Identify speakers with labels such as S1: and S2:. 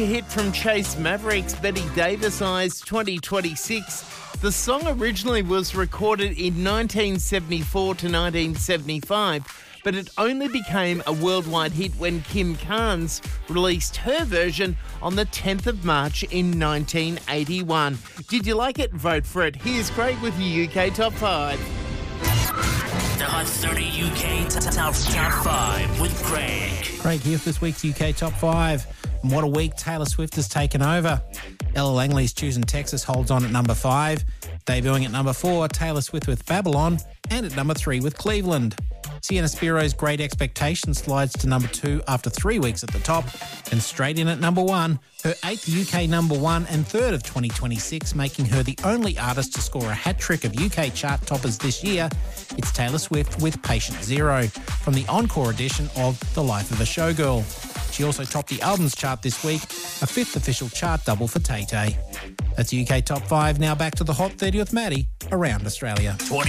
S1: Hit from Chase Maverick's Betty Davis Eyes 2026. The song originally was recorded in 1974 to 1975, but it only became a worldwide hit when Kim Carnes released her version on the 10th of March in 1981. Did you like it? Vote for it. Here's Craig with your UK Top 5.
S2: The Hot 30 UK Top 5 with Craig.
S3: Craig here for this week's UK Top 5. And what a week Taylor Swift has taken over. Ella Langley's Choosing Texas holds on at number 5. Debuting at number 4, Taylor Swift with Babylon. And at number 3 with Cleveland. Sienna Spiro's Great Expectations slides to number 2 after 3 weeks at the top. And straight in at number 1, her 8th UK number 1 and 3rd of 2026, making her the only artist to score a hat-trick of UK chart toppers this year. It's Taylor Swift with Patient Zero from the encore edition of The Life of a Showgirl. She also topped the albums chart this week, a 5th official chart double for Tay Tay. That's UK Top 5. Now back to the Hot 30 with Maddie around Australia.